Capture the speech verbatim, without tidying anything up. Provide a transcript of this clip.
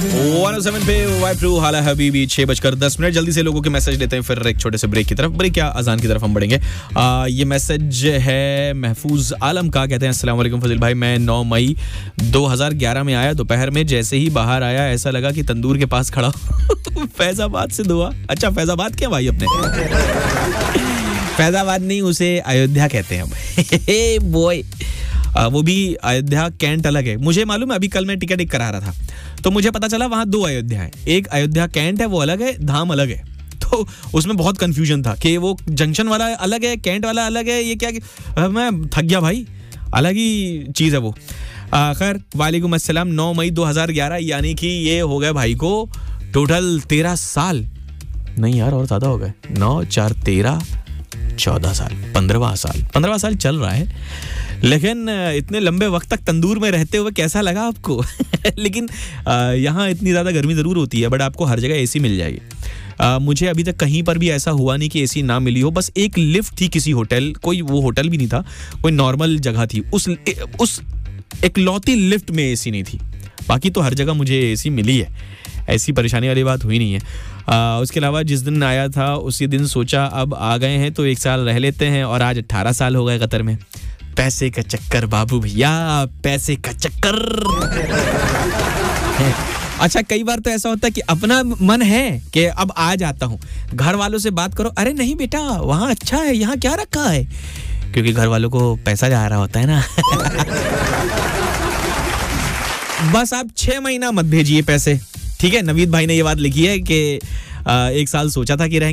One O seven पे vibe true हाला हबीबी छह बजकर दस मिनट जल्दी से लोगों के मैसेज लेते हैं, फिर एक छोटे से ब्रेक की तरफ ब्रेक क्या अजान की तरफ हम बढ़ेंगे। आ, ये मैसेज है महफूज आलम का, कहते हैं अस्सलाम वालेकुम फजील भाई, मैं नौ मई दो हज़ार ग्यारह में आया, दोपहर में जैसे ही बाहर आया ऐसा लगा कि तंदूर के पास खड़ा फैजाबाद से दुआ। अच्छा फैजाबाद क्या भाई अपने फैजाबाद नहीं, उसे अयोध्या कहते हैं हम बॉय। आ, वो भी अयोध्या कैंट अलग है, मुझे मालूम है। अभी कल मैं टिकट एक करा रहा था तो मुझे पता चला वहां दो अयोध्या है, एक अयोध्या कैंट है वो अलग है, धाम अलग है। तो उसमें बहुत कंफ्यूजन था कि वो जंक्शन वाला अलग है, कैंट वाला अलग है, ये क्या आ, मैं थक गया भाई, अलग ही चीज़ है वो। खैर वालेकुम अस्सलाम। नौ मई दो हज़ार ग्यारह यानी कि ये हो गए भाई को टोटल तेरह साल, नहीं यार और ज़्यादा हो गए, नौ चार तेरह चौदह साल, पंद्रहवां साल पंद्रहवां साल चल रहा है। लेकिन इतने लंबे वक्त तक तंदूर में रहते हुए कैसा लगा आपको? लेकिन यहाँ इतनी ज़्यादा गर्मी ज़रूर होती है, बट आपको हर जगह एसी मिल जाएगी। आ, मुझे अभी तक कहीं पर भी ऐसा हुआ नहीं कि एसी ना मिली हो। बस एक लिफ्ट थी किसी होटल, कोई वो होटल भी नहीं था, कोई नॉर्मल जगह थी, उस उस इकलौती लिफ्ट में एसी नहीं थी, बाकी तो हर जगह मुझे एसी मिली है, ऐसी परेशानी वाली बात हुई नहीं है। आ, उसके अलावा जिस दिन आया था उसी दिन सोचा अब आ गए हैं तो एक साल रह लेते हैं, और आज अट्ठारह साल हो गए कतर में। पैसे का चक्कर बाबू भैया, पैसे का चक्कर। अच्छा कई बार तो ऐसा होता है कि अपना मन है कि अब आ जाता हूँ, घर वालों से बात करो, अरे नहीं बेटा वहाँ अच्छा है, यहाँ क्या रखा है, क्योंकि घर वालों को पैसा जा रहा होता है ना। बस आप छह महीना मत भेजिए पैसे, ठीक है। नवीद भाई ने ये बात लिखी है कि एक साल सोचा था कि रहेंगे